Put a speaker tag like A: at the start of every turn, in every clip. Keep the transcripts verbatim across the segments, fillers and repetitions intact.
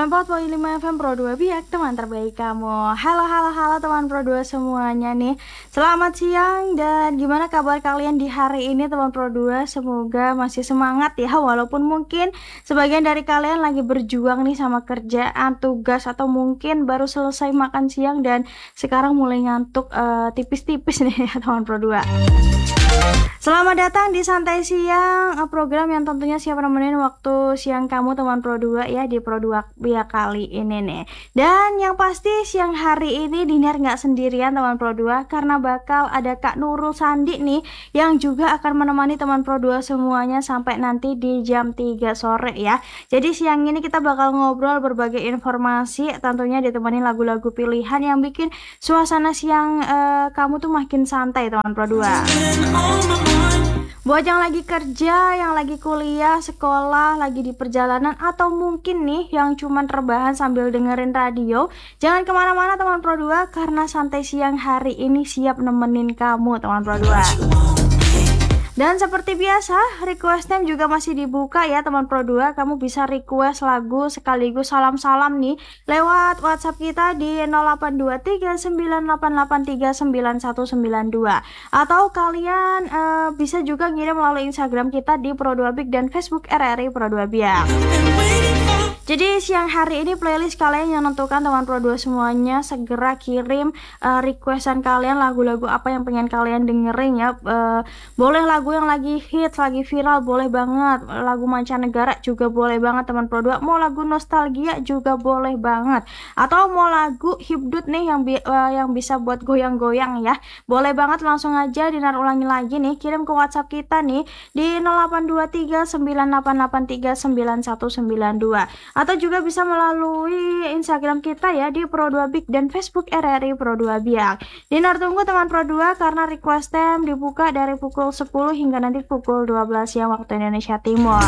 A: sembilan puluh empat koma lima F M Pro dua Biak, teman terbaik kamu. Halo, halo, halo teman Pro dua semuanya nih. Selamat siang dan gimana kabar kalian di hari ini teman Pro dua? Semoga masih semangat ya, walaupun mungkin sebagian dari kalian lagi berjuang nih sama kerjaan, tugas, atau mungkin baru selesai makan siang dan sekarang mulai ngantuk uh, tipis-tipis nih ya teman Pro dua. Selamat datang di Santai Siang, program yang tentunya siap nemenin waktu siang kamu teman Pro dua ya di Pro dua Biak kali ini nih. Dan yang pasti siang hari ini Dinar nggak sendirian teman Pro dua, karena bakal ada Kak Nurul Sandi nih yang juga akan menemani teman Pro dua semuanya sampai nanti di jam tiga sore ya. Jadi siang ini kita bakal ngobrol berbagai informasi, tentunya ditemani lagu-lagu pilihan yang bikin suasana siang uh, kamu tuh makin santai teman Pro dua. Buat yang lagi kerja, yang lagi kuliah, sekolah, lagi di perjalanan, atau mungkin nih yang cuman rebahan sambil dengerin radio, jangan kemana-mana teman Pro dua, karena Santai Siang hari ini siap nemenin kamu teman Pro dua. Dan seperti biasa, request time juga masih dibuka ya teman Pro dua. Kamu bisa request lagu sekaligus salam-salam nih lewat WhatsApp kita di nol delapan dua tiga sembilan delapan delapan tiga sembilan satu sembilan dua. Atau kalian uh, bisa juga ngirim melalui Instagram kita di Pro dua Biak dan Facebook R R I Pro dua Biak. Jadi siang hari ini playlist kalian yang nentukan teman Pro dua semuanya. Segera kirim uh, requestan kalian, lagu-lagu apa yang pengen kalian dengerin ya. uh, Boleh lagu yang lagi hits, lagi viral, boleh banget. Lagu mancanegara juga boleh banget teman Pro dua. Mau lagu nostalgia juga boleh banget. Atau mau lagu hipdut nih yang bi uh, yang bisa buat goyang-goyang ya, boleh banget. Langsung aja Dinar ulangi lagi nih, kirim ke WhatsApp kita nih di nol delapan dua tiga sembilan delapan delapan tiga sembilan satu sembilan dua. Atau juga bisa melalui Instagram kita ya di Pro dua Biak dan Facebook R R I Pro dua Biak. Dinar tunggu teman Pro dua karena request time dibuka dari pukul sepuluh hingga nanti pukul dua belas siang waktu Indonesia Timur.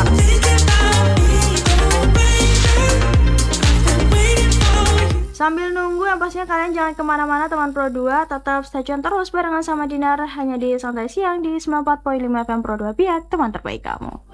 A: Sambil nunggu yang pastinya kalian jangan kemana-mana teman Pro dua, tetap stay tune terus barengan sama Dinar hanya di Santai Siang di sembilan puluh empat koma lima F M Pro dua Biak, teman terbaik kamu.